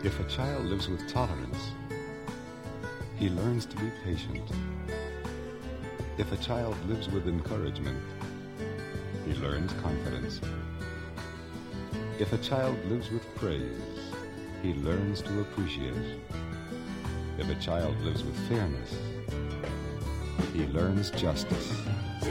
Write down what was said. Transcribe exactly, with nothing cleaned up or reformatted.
If a child lives with tolerance, he learns to be patient. If a child lives with encouragement, he learns confidence. If a child lives with praise, he learns to appreciate. If a child lives with fairness, he learns justice.